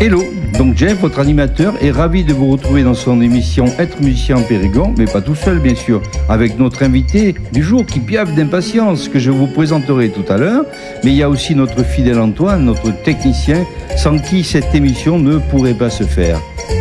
Hello, donc Jeff, votre animateur, est ravi de vous retrouver dans son émission Être musicien en Périgord, mais pas tout seul bien sûr, avec notre invité du jour qui piaffe d'impatience, que je vous présenterai tout à l'heure, mais il y a aussi notre fidèle Antoine, notre technicien, sans qui cette émission ne pourrait pas se faire.